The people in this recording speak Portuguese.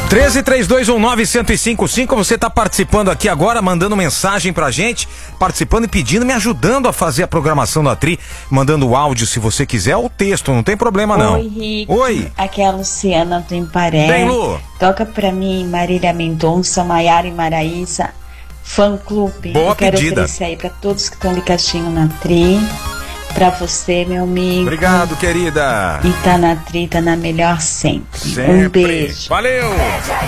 1332191055, você tá participando aqui agora, mandando mensagem pra gente, participando e pedindo, me ajudando a fazer a programação da Tri, mandando áudio se você quiser, ou texto, não tem problema não. Oi, Rick. Oi. Aqui é a Luciana do Imparé. Bem, Lu. Toca pra mim Marília Mendonça, Maiara e Maraísa, Fã Clube. Boa Eu quero pedida. oferecer aí pra todos que estão ligadinho na Tri. Pra você, meu amigo. Obrigado, querida. E tá na Tri, tá na melhor sempre. Sempre. Um beijo. Valeu.